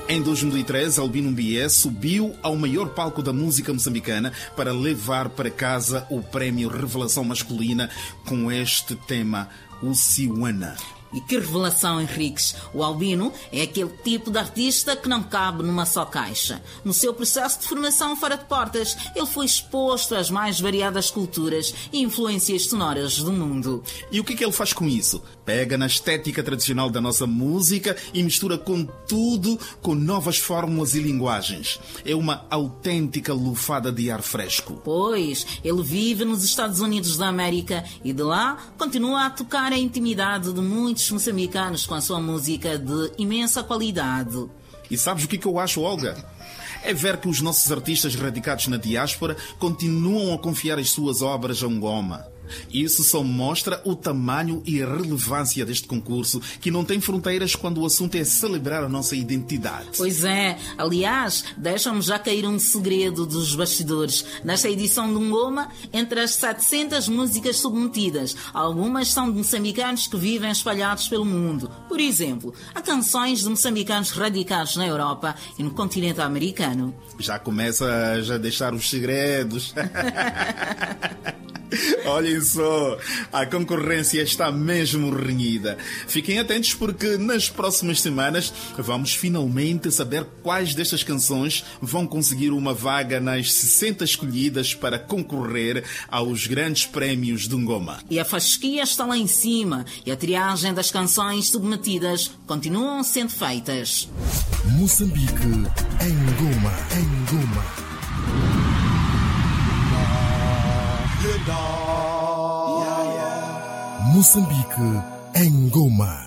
Em 2013, Albino Mbié subiu ao maior palco da música moçambicana para levar para casa o prémio Revelação Masculina com este tema, o Siwana. E que revelação, Henriques! O Albino é aquele tipo de artista que não cabe numa só caixa. No seu processo de formação fora de portas, ele foi exposto às mais variadas culturas e influências sonoras do mundo. E o que ele faz com isso? Pega na estética tradicional da nossa música e mistura com tudo, com novas fórmulas e linguagens. É uma autêntica lufada de ar fresco. Pois, ele vive nos Estados Unidos da América e de lá continua a tocar a intimidade de muitos moçambicanos com a sua música de imensa qualidade. E sabes o que eu acho, Olga? É ver que os nossos artistas radicados na diáspora continuam a confiar as suas obras a Ngoma. Isso só mostra o tamanho e a relevância deste concurso, que não tem fronteiras quando o assunto é celebrar a nossa identidade. Pois é. Aliás, deixa-me já cair um segredo dos bastidores. Nesta edição do Ngoma, entre as 700 músicas submetidas, algumas são de moçambicanos que vivem espalhados pelo mundo. Por exemplo, há canções de moçambicanos radicados na Europa e no continente americano. Já começa a deixar os segredos. Olhem só, a concorrência está mesmo renhida. Fiquem atentos porque nas próximas semanas vamos finalmente saber quais destas canções vão conseguir uma vaga nas 60 escolhidas para concorrer aos grandes prémios do Ngoma. E a fasquia está lá em cima e a triagem das canções submetidas continuam sendo feitas. Moçambique em Ngoma, em Ngoma. Moçambique em Ngoma.